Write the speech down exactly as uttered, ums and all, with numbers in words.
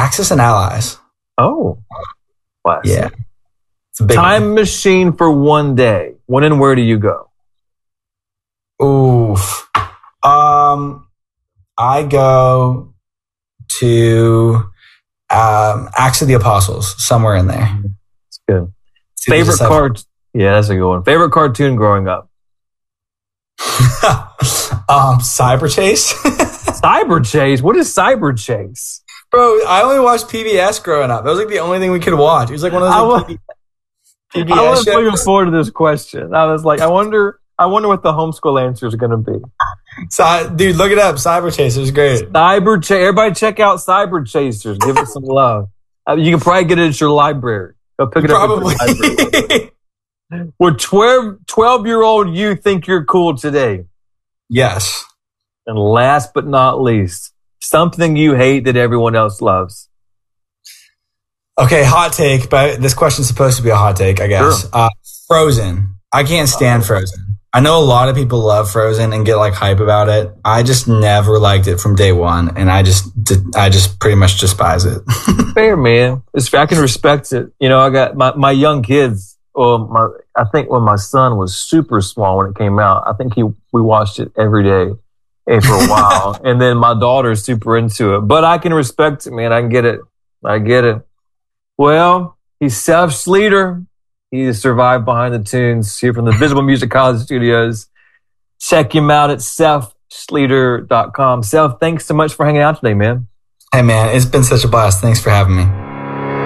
Axis and Allies. Oh, classic. Yeah. It's a big Time one. machine for one day. When and where do you go? Oof. Um, I go to um, Acts of the Apostles, somewhere in there. It's good. See the Favorite disciples. card? Yeah, that's a good one. Favorite cartoon growing up? um, Cyber Chase. Cyber Chase. What is Cyber Chase? Bro, I only watched P B S growing up. That was like the only thing we could watch. It was like one of I those was, like, P B S I was shows. looking forward to this question. I was like, I wonder, I wonder what the homeschool answer is going to be. So, dude, look it up. Cyber Chase. It was great. Cyber Chase. Everybody check out Cyber Chasers. Give it some love. I mean, you can probably get it at your library. Go pick it Probably. up at your library. Would twelve-year-old you think you're cool today? Yes. And last but not least, something you hate that everyone else loves. Okay, hot take, but this question's supposed to be a hot take, I guess. Sure. Uh, Frozen. I can't stand Frozen. I know a lot of people love Frozen and get like hype about it. I just never liked it from day one, and I just did, I just pretty much despise it. Fair, man. It's fair. I can respect it. You know, I got my, my young kids. Well, my I think when my son was super small when it came out, I think he we watched it every day eh, for a while, and then my daughter's super into it. But I can respect it, man. I can get it. I get it. Well, he's Seth Schleter. He has survived behind the tunes here from the Visible Music College Studios. Check him out at seth schleter dot com. Seth, thanks so much for hanging out today, man. Hey, man, it's been such a blast. Thanks for having me.